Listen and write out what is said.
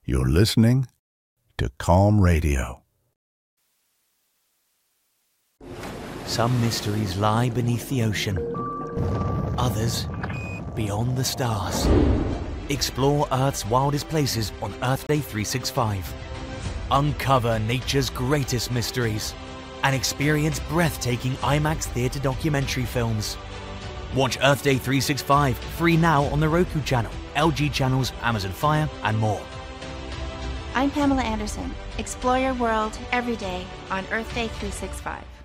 You're listening to Calm Radio. Some mysteries lie beneath the ocean. Others beyond the stars. Explore Earth's wildest places on Earth Day 365. Uncover nature's greatest mysteries and experience breathtaking IMAX theater documentary films. Watch Earth Day 365 free now on the Roku channel, LG channels, Amazon Fire, and more. I'm Pamela Anderson. Explore your world every day on Earth Day 365.